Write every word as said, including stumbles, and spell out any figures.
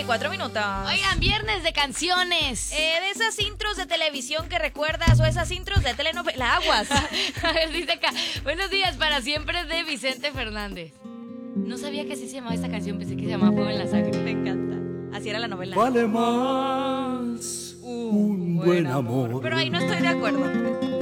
cuatro minutos. Oigan, viernes de canciones. Eh, de esas intros de televisión que recuerdas o esas intros de telenovela, aguas. A ver, dice acá, buenos días para siempre de Vicente Fernández. No sabía que así se llamaba esta canción, pensé que se llamaba Fuego en la Sangre. Me encanta. Así era la novela. Vale más Uh, un buen amor. Pero ahí no estoy de acuerdo.